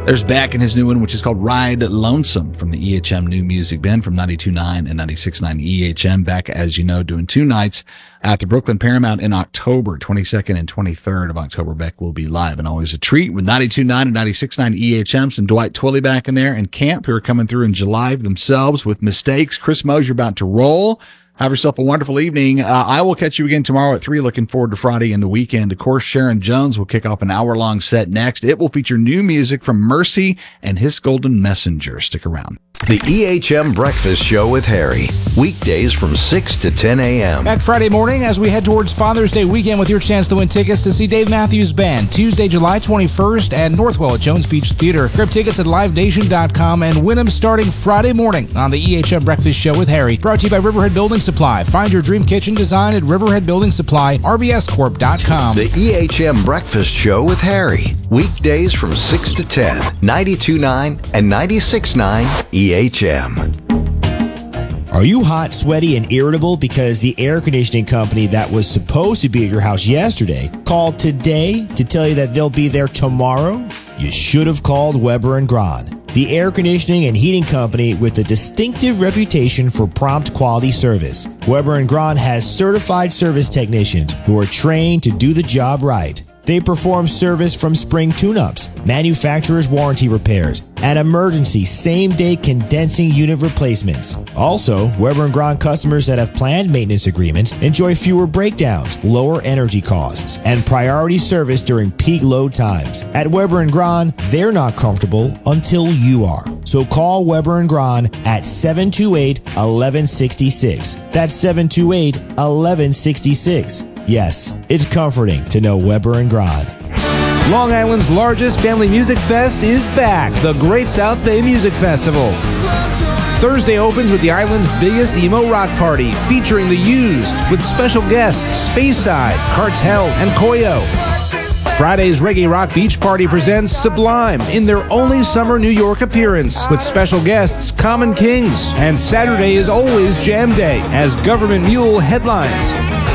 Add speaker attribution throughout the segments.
Speaker 1: There's Beck and his new one, which is called Ride Lonesome from the EHM New Music Ben from 92.9 and 96.9 EHM. Beck, as you know, doing 2 nights at the Brooklyn Paramount in October, 22nd and 23rd of October. Beck will be live and always a treat with 92.9 and 96.9 EHM. Some Dwight Twilley back in there and Camp, who are coming through in July themselves with Mistakes. Chris Mosier about to roll. Have yourself a wonderful evening. I will catch you again tomorrow at 3. Looking forward to Friday and the weekend. Of course, Sharon Jones will kick off an hour-long set next. It will feature new music from Mercy and His Golden Messenger. Stick around.
Speaker 2: The EHM Breakfast Show with Harry. Weekdays from 6 to 10 a.m.
Speaker 3: Back Friday morning as we head towards Father's Day weekend with your chance to win tickets to see Dave Matthews Band Tuesday, July 21st at Northwell at Jones Beach Theater. Grab tickets at livenation.com and win them starting Friday morning on the EHM Breakfast Show with Harry. Brought to you by Riverhead Building Supply. Find your dream kitchen design at Riverhead Building Supply, rbscorp.com.
Speaker 2: The EHM Breakfast Show with Harry. Weekdays from 6 to 10. 92.9 and 96.9 EHM.
Speaker 4: Are you hot, sweaty, and irritable because the air conditioning company that was supposed to be at your house yesterday called today to tell you that they'll be there tomorrow? You should have called Weber & Gran, the air conditioning and heating company with a distinctive reputation for prompt quality service. Weber & Gran has certified service technicians who are trained to do the job right. They perform service from spring tune-ups, manufacturer's warranty repairs, and emergency same-day condensing unit replacements. Also, Weber & Gran customers that have planned maintenance agreements enjoy fewer breakdowns, lower energy costs, and priority service during peak load times. At Weber & Gran, they're not comfortable until you are. So call Weber & Gran at 728-1166. That's 728-1166. Yes, it's comforting to know Weber & Gran.
Speaker 3: Long Island's largest family music fest is back, the Great South Bay Music Festival. Thursday opens with the island's biggest emo rock party, featuring The Used, with special guests Speyside, Cartel, and Koyo. Friday's Reggae Rock Beach Party presents Sublime in their only summer New York appearance, with special guests Common Kings. And Saturday is always Jam Day, as Government Mule headlines.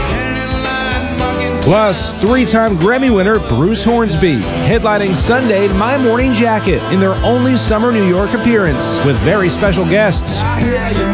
Speaker 3: Plus, 3-time Grammy winner Bruce Hornsby, headlining Sunday My Morning Jacket in their only summer New York appearance, with very special guests.